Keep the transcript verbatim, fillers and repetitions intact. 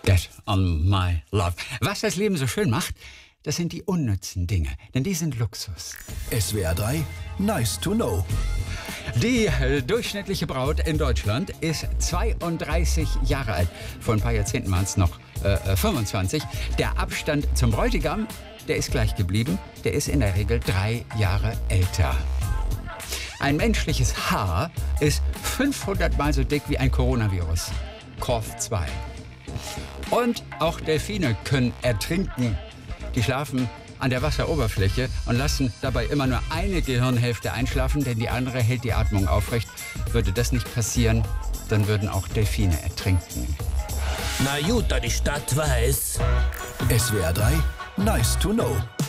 Bet on my love. Was das Leben so schön macht, das sind die unnützen Dinge, denn die sind Luxus. S W R drei, nice to know. Die äh, durchschnittliche Braut in Deutschland ist zweiunddreißig Jahre alt. Vor ein paar Jahrzehnten waren es noch äh, fünfundzwanzig. Der Abstand zum Bräutigam, der ist gleich geblieben. Der ist in der Regel drei Jahre älter. Ein menschliches Haar ist fünfhundert Mal so dick wie ein Coronavirus. C O V zwei. Und auch Delfine können ertrinken. Die schlafen an der Wasseroberfläche und lassen dabei immer nur eine Gehirnhälfte einschlafen, denn die andere hält die Atmung aufrecht. Würde das nicht passieren, dann würden auch Delfine ertrinken. Na gut, da die Stadt weiß. S W R drei, nice to know.